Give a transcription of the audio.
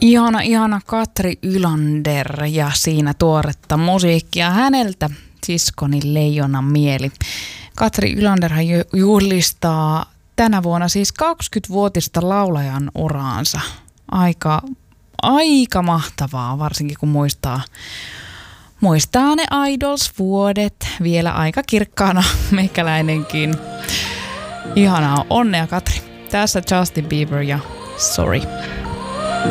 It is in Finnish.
Ihana Katri Ylander ja siinä tuoretta musiikkia häneltä, siskoni Leijonan mieli. Katri Ylanderhan juhlistaa tänä vuonna siis 20-vuotista laulajan uraansa. Aika mahtavaa, varsinkin kun muistaa ne Idols-vuodet vielä aika kirkkaana meikäläinenkin. Ihanaa, onnea Katri. Tässä Justin Bieber ja Sorry.